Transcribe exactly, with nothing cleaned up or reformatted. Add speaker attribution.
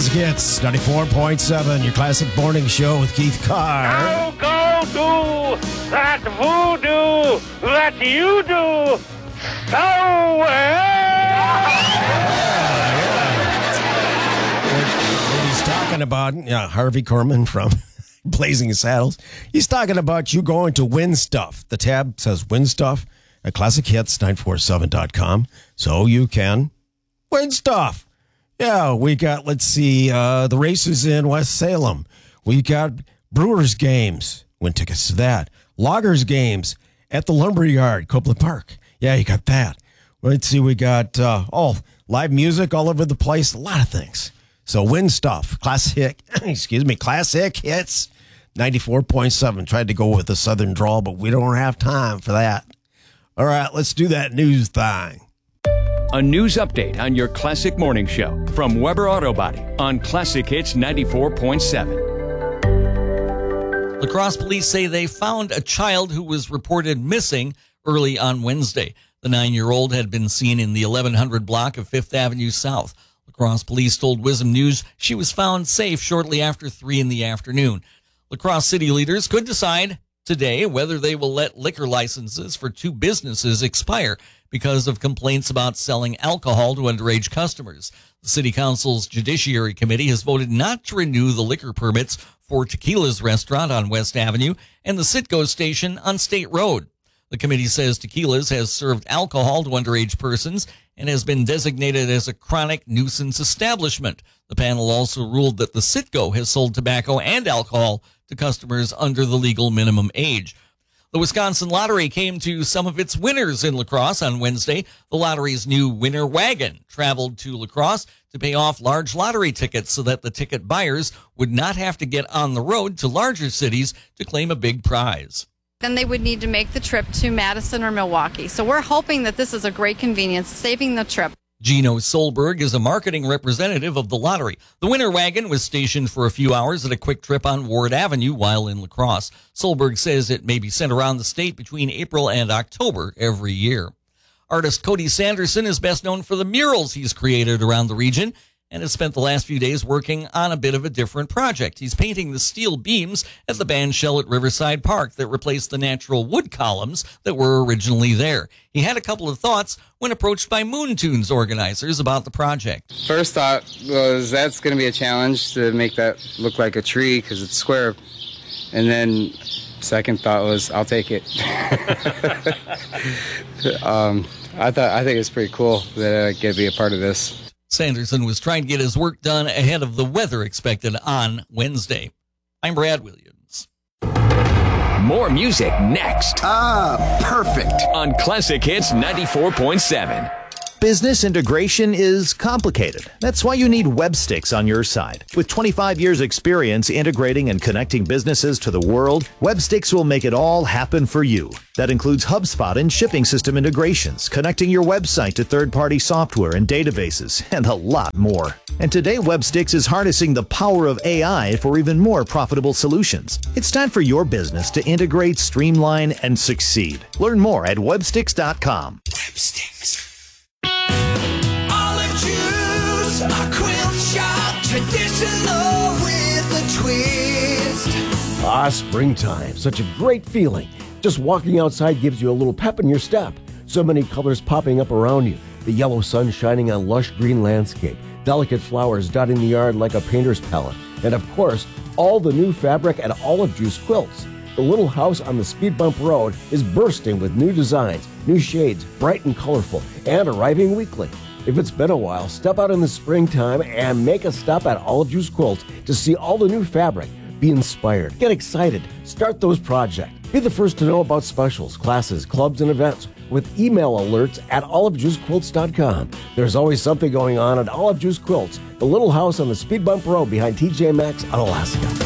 Speaker 1: Classic Hits, ninety-four point seven, your classic morning show with Keith Carr.
Speaker 2: Now go do that voodoo that you do so well.
Speaker 1: And he's talking about yeah, Harvey Korman from Blazing Saddles. He's talking about you going to win stuff. The tab says win stuff at classic hits nine four seven dot com, so you can win stuff. Yeah, we got, let's see, uh, the races in West Salem. We got Brewers games. Win tickets to that. Loggers games at the Lumberyard, Copeland Park. Yeah, you got that. Let's see, we got, uh, oh, live music all over the place. A lot of things. So win stuff. Classic, excuse me, Classic Hits ninety-four point seven. Tried to go with the Southern drawl, but we don't have time for that. All right, let's do that news thing.
Speaker 3: A news update on your classic morning show from Weber Auto Body on Classic Hits ninety-four point seven.
Speaker 4: La Crosse police say they found a child who was reported missing early on Wednesday. The nine-year-old had been seen in the eleven hundred block of Fifth Avenue South. La Crosse police told Wisdom News she was found safe shortly after three in the afternoon. La Crosse city leaders could decide today whether they will let liquor licenses for two businesses expire because of complaints about selling alcohol to underage customers. The City Council's Judiciary Committee has voted not to renew the liquor permits for Tequila's restaurant on West Avenue and the Citgo station on State Road. The committee says Tequila's has served alcohol to underage persons and has been designated as a chronic nuisance establishment. The panel also ruled that the Citgo has sold tobacco and alcohol to customers under the legal minimum age. The Wisconsin Lottery came to some of its winners in La Crosse on Wednesday. The lottery's new winner wagon traveled to La Crosse to pay off large lottery tickets so that the ticket buyers would not have to get on the road to larger cities to claim a big prize.
Speaker 5: Then they would need to make the trip to Madison or Milwaukee. So we're hoping that this is a great convenience, saving the trip.
Speaker 4: Gino Solberg is a marketing representative of the lottery. The winter wagon was stationed for a few hours at a quick trip on Ward Avenue while in La Crosse. Solberg says it may be sent around the state between April and October every year. Artist Cody Sanderson is best known for the murals he's created around the region and has spent the last few days working on a bit of a different project. He's painting the steel beams at the band shell at Riverside Park that replaced the natural wood columns that were originally there. He had a couple of thoughts when approached by Moon Tunes organizers about the project.
Speaker 6: First thought was that's going to be a challenge to make that look like a tree because it's square. And then second thought was I'll take it. um, I thought I think it's pretty cool that I get to be a part of this.
Speaker 4: Sanderson was trying to get his work done ahead of the weather expected on Wednesday. I'm Brad Williams.
Speaker 3: More music next.
Speaker 7: Ah, perfect.
Speaker 3: On Classic Hits ninety-four point seven.
Speaker 8: Business integration is complicated. That's why you need Webstix on your side. With twenty-five years experience integrating and connecting businesses to the world, Webstix will make it all happen for you. That includes HubSpot and shipping system integrations, connecting your website to third-party software and databases, and a lot more. And today, Webstix is harnessing the power of A I for even more profitable solutions. It's time for your business to integrate, streamline, and succeed. Learn more at webstix dot com.
Speaker 7: Webstix. Olive juice, a quilt shop, traditional with a twist.
Speaker 1: Ah, springtime. Such a great feeling. Just walking outside gives you a little pep in your step. So many colors popping up around you. The yellow sun shining on lush green landscape. Delicate flowers dotting the yard like a painter's palette. And of course, all the new fabric at Olive Juice Quilts. The little house on the Speed Bump Road is bursting with new designs, new shades, bright and colorful, and arriving weekly. If it's been a while, step out in the springtime and make a stop at Olive Juice Quilts to see all the new fabric. Be inspired, get excited, start those projects. Be the first to know about specials, classes, clubs, and events with email alerts at olive juice quilts dot com. There's always something going on at Olive Juice Quilts, the little house on the Speed Bump Road behind T J Maxx on Alaska.